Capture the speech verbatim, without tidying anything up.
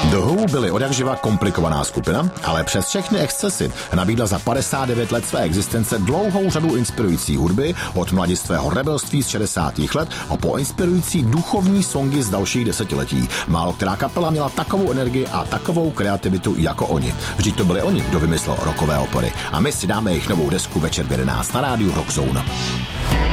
The Who byli odjakživa komplikovaná skupina, ale přes všechny excesy nabídla za padesát devět let své existence dlouhou řadu inspirující hudby od mladistvého rebelství z šedesátých let a po inspirující duchovní songy z dalších desetiletí. Málo která kapela měla takovou energii a takovou kreativitu jako oni. Vždyť to byli oni, kdo vymyslel rockové opery. A my si dáme jejich novou desku večer v jedenáct na rádiu Rock Zone.